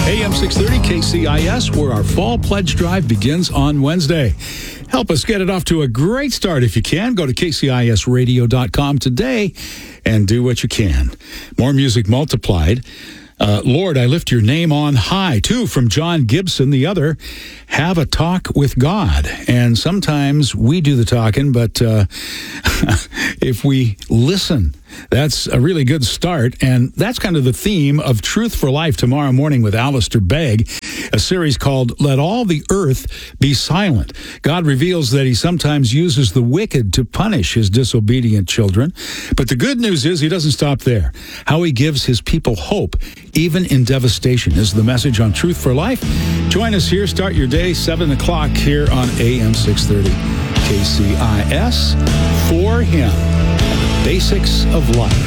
AM 630 KCIS, where our fall pledge drive begins on Wednesday. Help us get it off to a great start if you can. Go to kcisradio.com today and do what you can. More music multiplied. Lord, I lift your name on high. Two from John Gibson. The other, have a talk with God. And sometimes we do the talking, but if we listen, that's a really good start. And that's kind of the theme of Truth for Life tomorrow morning with Alistair Begg, a series called Let All the Earth Be Silent. God reveals that he sometimes uses the wicked to punish his disobedient children. But the good news is he doesn't stop there. How he gives his people hope, even in devastation, is the message on Truth for Life. Join us here. Start your day, 7 o'clock here on AM 630 KCIS. For him, basics of life.